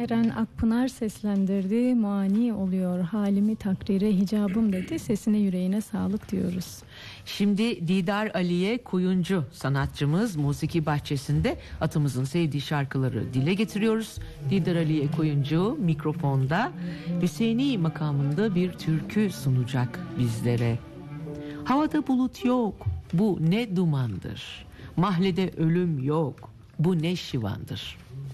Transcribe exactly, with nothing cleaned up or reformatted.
Seren Akpınar seslendirdi. Mani oluyor halimi takrire hicabım dedi. Sesine yüreğine sağlık diyoruz. Şimdi Didar Aliye Kuyuncu sanatçımız Musiki Bahçesi'nde atımızın sevdiği şarkıları dile getiriyoruz. Didar Aliye Kuyuncu mikrofonda Hüseyini makamında bir türkü sunacak bizlere. Havada bulut yok, bu ne dumandır. Mahlede ölüm yok, bu ne şivandır.